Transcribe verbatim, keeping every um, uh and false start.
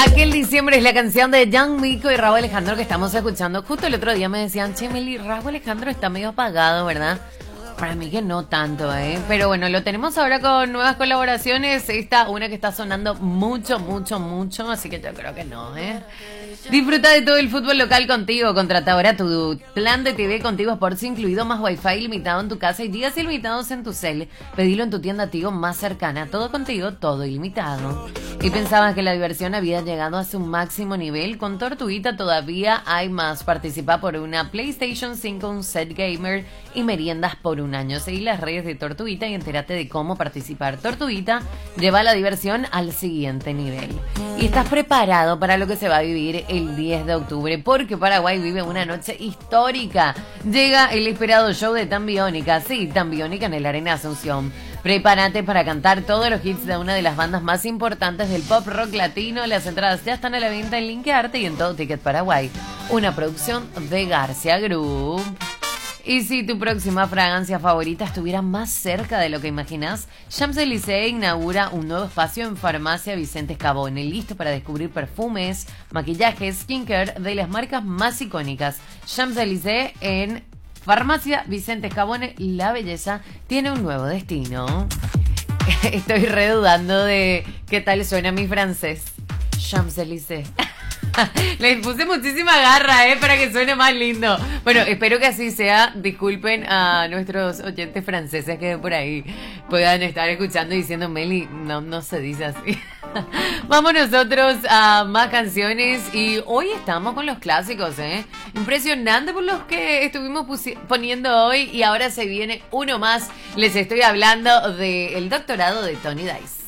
Aquel diciembre es la canción de Young Miko y Rauw Alejandro que estamos escuchando. Justo el otro día me decían, che, Meli, Rauw Alejandro está medio apagado, ¿verdad? Para mí que no tanto, ¿eh? Pero bueno, lo tenemos ahora con nuevas colaboraciones. Esta, una que está sonando mucho, mucho, mucho. Así que yo creo que no, ¿eh? Disfruta de todo el fútbol local contigo. Contrata ahora tu plan de T V contigo Sports, incluido más Wi-Fi ilimitado en tu casa y días ilimitados en tu cel. Pedilo en tu tienda Tigo más cercana. Todo contigo, todo ilimitado. ¿Y pensabas que la diversión había llegado a su máximo nivel? Con Tortuguita todavía hay más. Participa por una PlayStation cinco, un set gamer y meriendas por un año. Seguí las redes de Tortuguita y entérate de cómo participar. Tortuguita lleva la diversión al siguiente nivel. ¿Y estás preparado para lo que se va a vivir el diez de octubre? Porque Paraguay vive una noche histórica. Llega el esperado show de Tan Biónica. Sí, Tan Biónica en el Arena Asunción. Prepárate para cantar todos los hits de una de las bandas más importantes del pop rock latino. Las entradas ya están a la venta en Linkearte y en Todo Ticket Paraguay. Una producción de García Group. Y si tu próxima fragancia favorita estuviera más cerca de lo que imaginas, Champs-Élysées inaugura un nuevo espacio en Farmacia Vicente Escabone, listo para descubrir perfumes, maquillajes, skincare de las marcas más icónicas. Champs-Élysées en Farmacia Vicente Escabone, la belleza tiene un nuevo destino. Estoy redudando de qué tal suena mi francés. Champs-Élysées. Le puse muchísima garra, eh, para que suene más lindo. Bueno, espero que así sea. Disculpen a nuestros oyentes franceses que por ahí puedan estar escuchando y diciendo, Meli, no, no se dice así. Vamos nosotros a más canciones y hoy estamos con los clásicos, eh. Impresionante por los que estuvimos poniendo hoy y ahora se viene uno más. Les estoy hablando del doctorado de Tony Dice.